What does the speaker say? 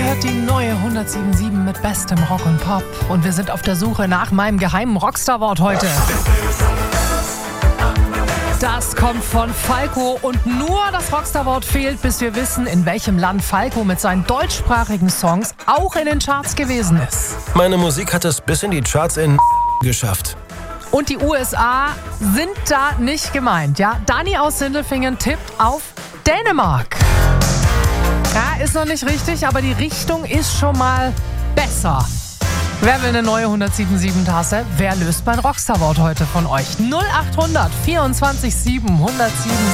hört die neue 107.7 mit bestem Rock und Pop. Und wir sind auf der Suche nach meinem geheimen Rockstar-Wort heute. Das kommt von Falco und nur das Rockstar-Wort fehlt, bis wir wissen, in welchem Land Falco mit seinen deutschsprachigen Songs auch in den Charts gewesen ist. Meine Musik hat es bis in die Charts in geschafft. Und die USA sind da nicht gemeint, ja? Dani aus Sindelfingen tippt auf Dänemark. Ja, ist noch nicht richtig, aber die Richtung ist schon mal besser. Wer will eine neue 107.7 Tasse? Wer löst mein Rockstar-Wort heute von euch? 0800 24 7 107.